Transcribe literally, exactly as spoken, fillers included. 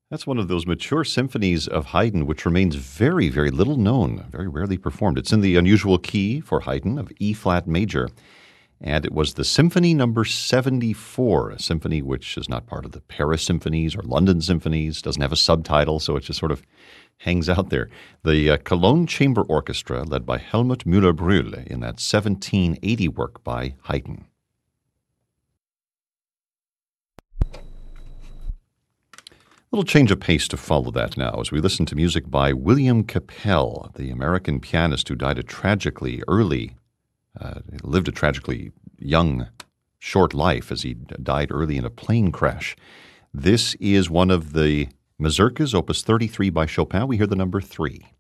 That's one of those mature symphonies of Haydn, which remains very, very little known, very rarely performed. It's in the unusual key for Haydn of E-flat major, and it was the Symphony Number seventy-four, a symphony which is not part of the Paris symphonies or London symphonies, doesn't have a subtitle, so it just sort of hangs out there. The uh, Cologne Chamber Orchestra, led by Helmut Müller-Brühl, in that seventeen eighty work by Haydn. A little change of pace to follow that now as we listen to music by William Kapell, the American pianist who died a tragically early, uh, lived a tragically young, short life as he died early in a plane crash. This is one of the mazurkas, opus thirty-three by Chopin. We hear the number three.